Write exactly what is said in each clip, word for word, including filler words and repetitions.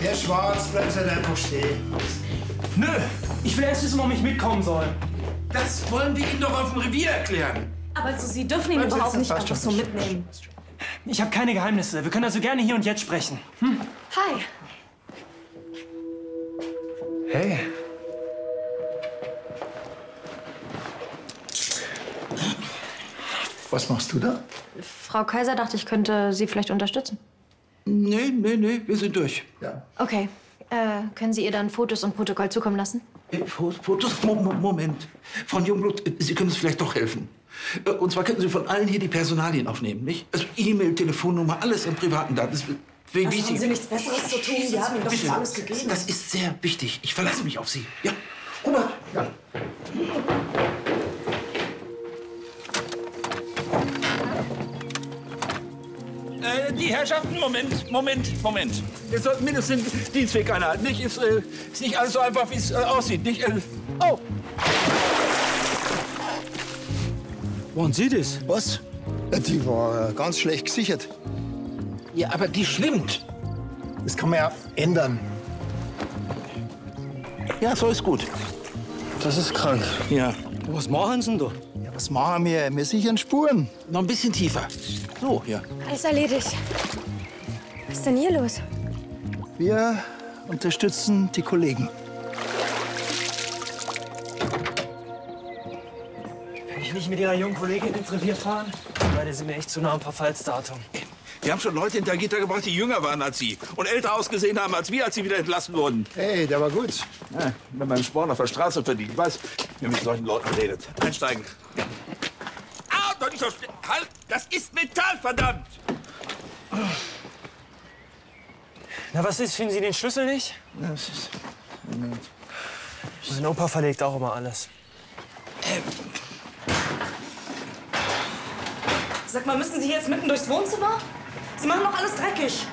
Herr Schwarz, bleiben Sie einfach stehen. Nö, ich will erst wissen, warum ich mitkommen soll. Das wollen wir Ihnen doch auf dem Revier erklären. Aber also, Sie dürfen ihn Bleiben Sie überhaupt jetzt, nicht das einfach passt so schon. mitnehmen. Ich habe keine Geheimnisse. Wir können also gerne hier und jetzt sprechen. Hm? Hi. Hey. Was machst du da? Frau Kaiser dachte, ich könnte Sie vielleicht unterstützen. Nee, nee, nee, wir sind durch. Ja. Okay. Äh, können Sie ihr dann Fotos und Protokoll zukommen lassen? Äh, Fotos? Mo Mo Moment. Frau Jungblut, äh, Sie können uns vielleicht doch helfen. Äh, Und zwar könnten Sie von allen hier die Personalien aufnehmen, nicht? Also E-Mail, Telefonnummer, alles an privaten Daten. Das ist wichtig. Haben Sie nichts Besseres zu tun? Wir haben Ihnen doch Bitte, schon alles gegeben. das ist sehr wichtig. Ich verlasse mich auf Sie. Ja. Robert. Ja. Äh, die Herrschaften, Moment, Moment, Moment. Wir sollten mindestens den Dienstweg einhalten. Nicht? Ist, äh, ist nicht alles so einfach, wie es äh, aussieht. Nicht? Äh, oh! Waren Sie das? Was? Ja, die war äh, ganz schlecht gesichert. Ja, aber die schwimmt. Das kann man ja ändern. Ja, so ist gut. Das ist krank. Ja. Was machen Sie denn da? Ja, was machen wir? Wir sichern Spuren. Noch ein bisschen tiefer. So, ja. Alles erledigt. Was ist denn hier los? Wir unterstützen die Kollegen. Kann ich nicht mit Ihrer jungen Kollegin ins Revier fahren? Beide sind mir echt zu nah am Verfallsdatum. Wir haben schon Leute hinter Gitter gebracht, die jünger waren als Sie und älter ausgesehen haben als wir, als Sie wieder entlassen wurden. Hey, der war gut. Ja, wenn man einen Sporn auf der Straße verdient. Ich weiß, wer mit solchen Leuten redet. Einsteigen. Au, doch nicht so schnell. Halt, das ist Metall, verdammt! Na, was ist? Finden Sie den Schlüssel nicht? Ja, das ist... Moment. Mein Opa verlegt auch immer alles. Sag mal, müssen Sie jetzt mitten durchs Wohnzimmer? Sie machen doch alles dreckig.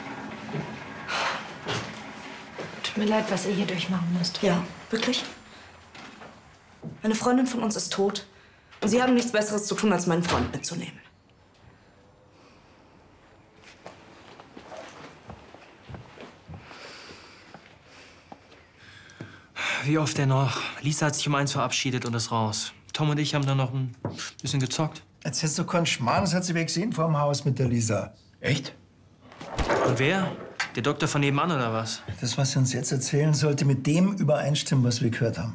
Tut mir leid, was ihr hier durchmachen müsst. Ja, wirklich? Eine Freundin von uns ist tot. Und Sie haben nichts Besseres zu tun, als meinen Freund mitzunehmen. Wie oft denn noch? Lisa hat sich um eins verabschiedet und ist raus. Tom und ich haben dann noch ein bisschen gezockt. Jetzt hättest du keinen Schmarrn, das hat sie wer gesehen vor dem Haus mit der Lisa. Echt? Und wer? Der Doktor von nebenan oder was? Das, was sie uns jetzt erzählen, sollte mit dem übereinstimmen, was wir gehört haben.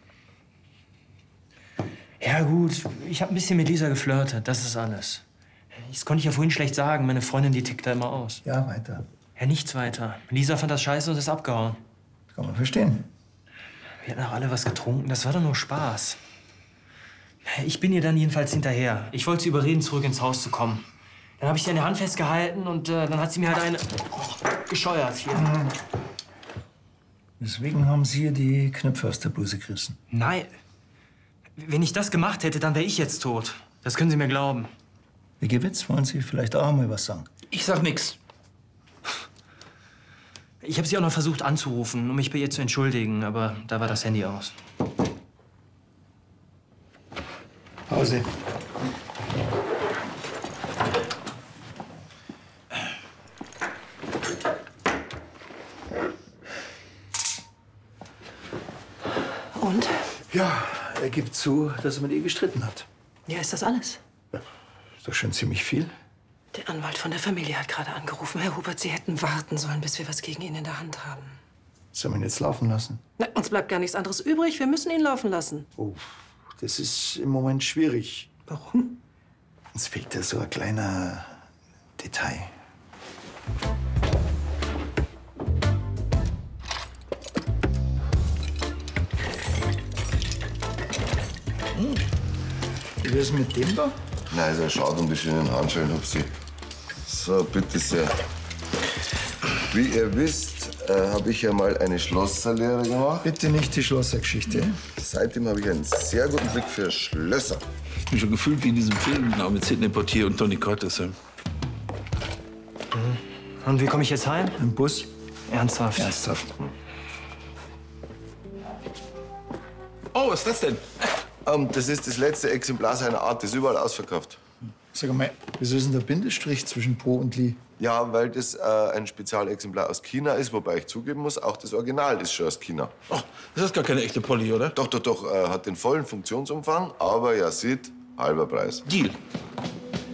Ja gut, ich habe ein bisschen mit Lisa geflirtet, das ist alles. Das konnte ich ja vorhin schlecht sagen, meine Freundin, die tickt da immer aus. Ja, weiter. Ja, nichts weiter. Lisa fand das scheiße und ist abgehauen. Das kann man verstehen. Wir hatten auch alle was getrunken, das war doch nur Spaß. Ich bin ihr dann jedenfalls hinterher. Ich wollte sie überreden, zurück ins Haus zu kommen. Dann habe ich sie an der Hand festgehalten und äh, dann hat sie mir halt eine gescheuert hier. Mhm. Deswegen haben sie ihr die Knöpfe aus der Bluse gerissen. Nein. Wenn ich das gemacht hätte, dann wäre ich jetzt tot. Das können Sie mir glauben. Wie Gewitz, wollen Sie vielleicht auch mal was sagen? Ich sag nix. Ich habe sie auch noch versucht anzurufen, um mich bei ihr zu entschuldigen, aber da war das Handy aus. Pause. Und? Ja, er gibt zu, dass er mit ihr gestritten hat. Ja, ist das alles? Ist doch schon ziemlich viel. Der Anwalt von der Familie hat gerade angerufen. Herr Hubert, Sie hätten warten sollen, bis wir was gegen ihn in der Hand haben. Sollen wir ihn jetzt laufen lassen? Na, uns bleibt gar nichts anderes übrig. Wir müssen ihn laufen lassen. Oh, das ist im Moment schwierig. Warum? Uns fehlt ja so ein kleiner Detail. Hm. Wie ist mit dem da? Nein, also schaut um die schönen Handschellen, Hupsi. So, bitte sehr. Wie ihr wisst, äh, habe ich ja mal eine Schlosserlehre gemacht. Bitte nicht die Schlossergeschichte. Seitdem habe ich einen sehr guten Blick für Schlösser. Ich bin schon gefühlt wie in diesem Film genau, mit Sidney Poitier und Tony Curtis. Ja. Und wie komme ich jetzt heim? Im Bus? Ernsthaft? Ernsthaft. Oh, was ist das denn? Ähm, das ist das letzte Exemplar seiner Art, das ist überall ausverkauft. Sag mal, wieso ist denn der Bindestrich zwischen Po und Li? Ja, weil das äh, ein Spezialexemplar aus China ist, wobei ich zugeben muss, auch das Original ist schon aus China. Oh, das ist gar keine echte Polly, oder? Doch, doch, doch, äh, hat den vollen Funktionsumfang, aber ja, sieht, halber Preis. Deal.